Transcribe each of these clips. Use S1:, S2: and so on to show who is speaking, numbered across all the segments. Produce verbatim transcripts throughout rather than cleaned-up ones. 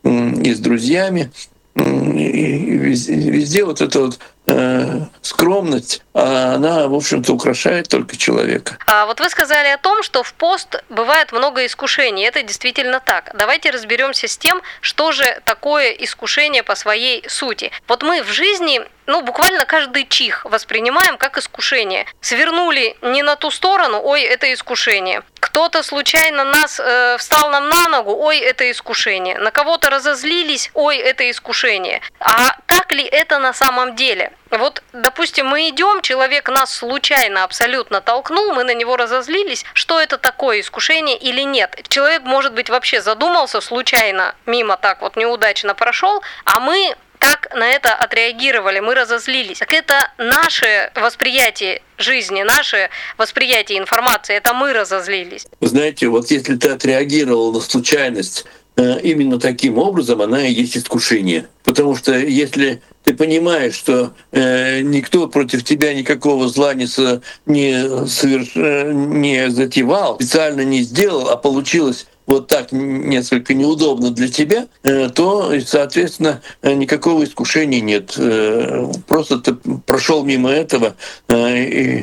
S1: м, и с друзьями. М, И везде, везде вот эта вот э, скромность, а она, в общем-то, украшает только человека.
S2: А вот вы сказали о том, что в пост бывает много искушений. Это действительно так. Давайте разберемся с тем, что же такое искушение по своей сути. Вот мы в жизни, ну, буквально каждый чих воспринимаем как искушение. Свернули не на ту сторону, ой, это искушение. Кто-то случайно нас э, встал нам на ногу, ой, это искушение. На кого-то разозлились, ой, это искушение. А так ли это на самом деле? Вот, допустим, мы идем, человек нас случайно абсолютно толкнул, мы на него разозлились. Что это такое, искушение или нет? Человек, может быть, вообще задумался, случайно мимо так вот неудачно прошел, а мы как на это отреагировали, мы разозлились. Так это наше восприятие жизни, наше восприятие информации, это мы разозлились.
S1: Вы знаете, вот если ты отреагировал на случайность э, именно таким образом, она и есть искушение. Потому что если ты понимаешь, что э, никто против тебя никакого зла не, со, не, соверш, э, не затевал, специально не сделал, а получилось вот так несколько неудобно для тебя, э, то, соответственно, никакого искушения нет. Э, просто ты прошел мимо этого, э, и,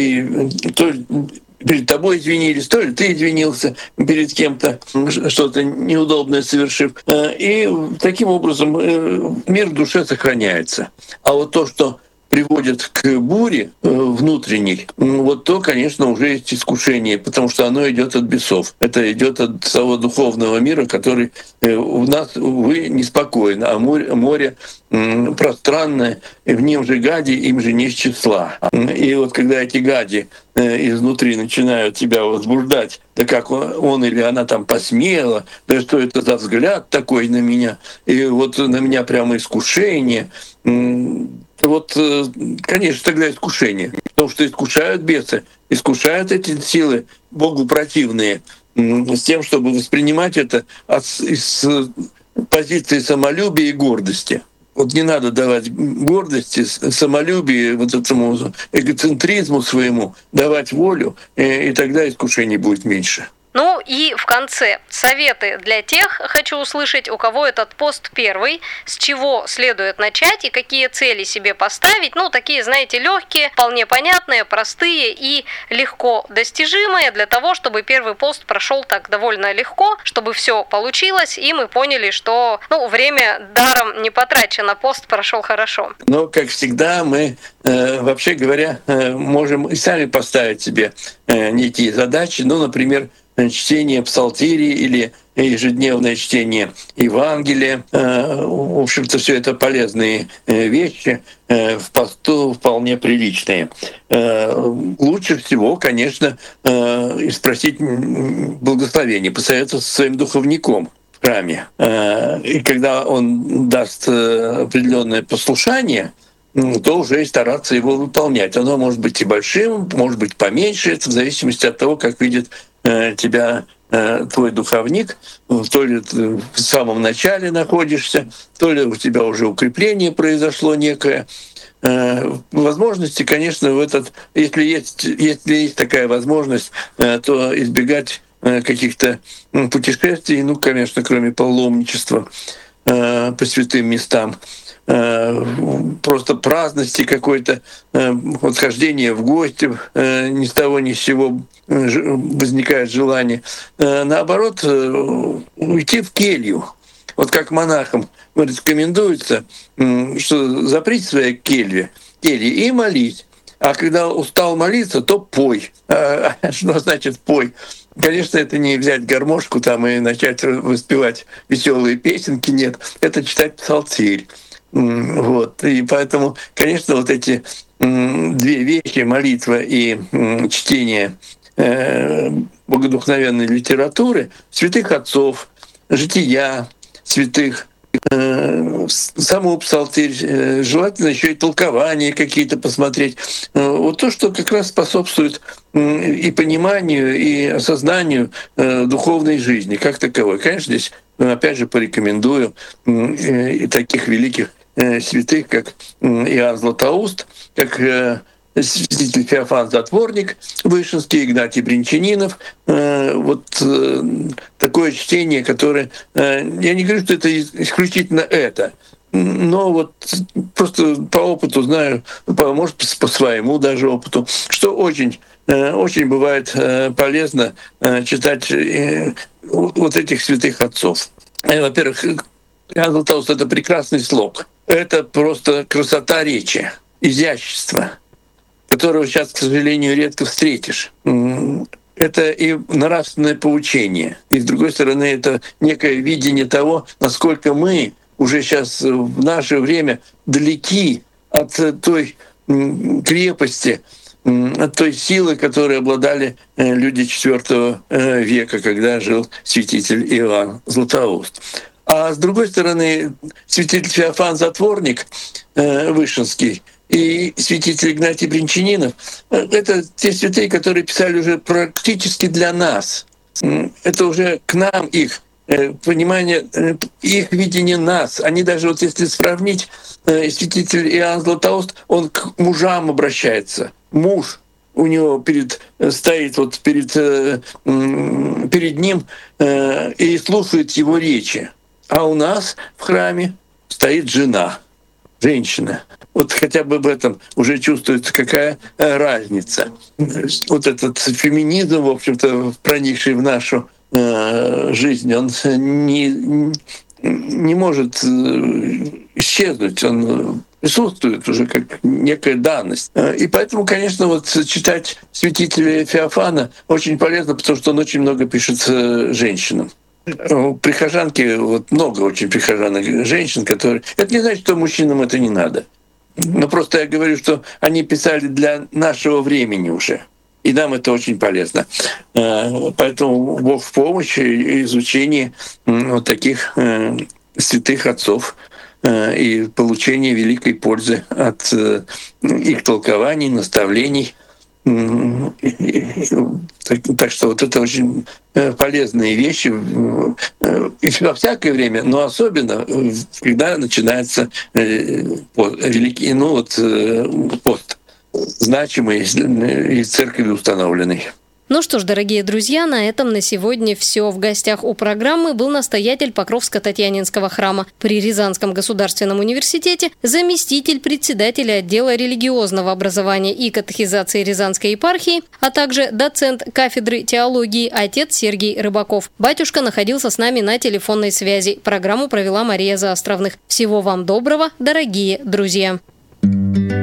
S1: и то, перед тобой извинились, то ли ты извинился перед кем-то, что-то неудобное совершив. И таким образом мир в душе сохраняется. А вот то, что приводит к буре внутренней, вот то, конечно, уже есть искушение, потому что оно идет от бесов. Это идет от того духовного мира, который у нас, увы, неспокоен, а море, море пространное, и в нем же гади, им же не с числа. И вот когда эти гади изнутри начинают тебя возбуждать, да как он, он или она там посмела, да что это за взгляд такой на меня, и вот на меня прямо искушение, вот, конечно, тогда искушение. Потому что искушают бесы, искушают эти силы Богу противные, с тем, чтобы воспринимать это от, из позиции самолюбия и гордости. Вот не надо давать гордости, самолюбию, вот этому эгоцентризму своему, давать волю, и тогда искушений будет меньше.
S2: Ну и в конце советы для тех, хочу услышать, у кого этот пост первый, с чего следует начать и какие цели себе поставить. Ну, такие, знаете, легкие, вполне понятные, простые и легко достижимые для того, чтобы первый пост прошел так довольно легко, чтобы все получилось, и мы поняли, что ну, время даром не потрачено, пост прошел хорошо.
S1: Но, как всегда, мы, э, вообще говоря, э, можем и сами поставить себе э, некие задачи, ну, например, чтение псалтирии или ежедневное чтение Евангелия. В общем-то, все это полезные вещи, в посту вполне приличные. Лучше всего, конечно, спросить благословение, посоветоваться со своим духовником в храме. И когда он даст определенное послушание, то уже и стараться его выполнять. Оно может быть и большим, может быть поменьше, это в зависимости от того, как видит тебя твой духовник, то ли ты в самом начале находишься, то ли у тебя уже укрепление произошло некое. Возможности, конечно, в этот, если есть, если есть такая возможность, то избегать каких-то путешествий, ну, конечно, кроме паломничества по святым местам, просто праздности какой-то, вот хождение в гости, ни с того ни с сего возникает желание. Наоборот, уйти в келью. Вот как монахам рекомендуется, что заприте свои кельи, кельи и молись. А когда устал молиться, то пой. Что значит пой? Конечно, это не взять гармошку там и начать воспевать веселые песенки, нет. Это читать псалтирь. Вот. И поэтому, конечно, вот эти две вещи, молитва и чтение богодухновенной литературы, святых отцов, жития святых, саму псалтирь, желательно еще и толкования какие-то посмотреть. Вот то, что как раз способствует и пониманию, и осознанию духовной жизни как таковой. Конечно, здесь, опять же, порекомендую и таких великих святых, как Иоанн Златоуст, как святитель Феофан Затворник Вышинский, Игнатий Бринчанинов. Вот такое чтение, которое... Я не говорю, что это исключительно это, но вот просто по опыту знаю, по, может, по своему даже опыту, что очень, очень бывает полезно читать вот этих святых отцов. Во-первых, Иоанн Златоуст — это прекрасный слог. Это просто красота речи, изящество, которого сейчас, к сожалению, редко встретишь. Это и нравственное поучение. И, с другой стороны, это некое видение того, насколько мы уже сейчас в наше время далеки от той крепости, от той силы, которой обладали люди четвёртого века, когда жил святитель Иоанн Златоуст. А с другой стороны, святитель Феофан Затворник Вышинский и святитель Игнатий Бринчанинов — это те святые, которые писали уже практически для нас. Это уже к нам их понимание, их видение нас. Они даже, вот если сравнить, святитель Иоанн Златоуст, он к мужам обращается. Муж у него перед, стоит вот перед, перед ним и слушает его речи. А у нас в храме стоит жена, женщина. Вот хотя бы в этом уже чувствуется, какая разница. Вот этот феминизм, в общем-то, проникший в нашу э, жизнь, он не, не может исчезнуть, он присутствует уже как некая данность. И поэтому, конечно, вот читать святителя Феофана очень полезно, потому что он очень много пишет женщинам. Прихожанки, вот много очень прихожанок женщин, которые... Это не значит, что мужчинам это не надо. Но просто я говорю, что они писали для нашего времени уже. И нам это очень полезно. Поэтому Бог в помощь изучении вот таких святых отцов и получения великой пользы от их толкований, наставлений. Так, так что вот это очень полезные вещи и во всякое время, но особенно когда начинается великий, ну вот пост, значимый и церковью установленный.
S2: Ну что ж, дорогие друзья, на этом на сегодня все. В гостях у программы был настоятель Покровско-Татьянинского храма при Рязанском государственном университете, заместитель председателя отдела религиозного образования и катехизации Рязанской епархии, а также доцент кафедры теологии отец Сергей Рыбаков. Батюшка находился с нами на телефонной связи. Программу провела Мария Заостровных. Всего вам доброго, дорогие друзья!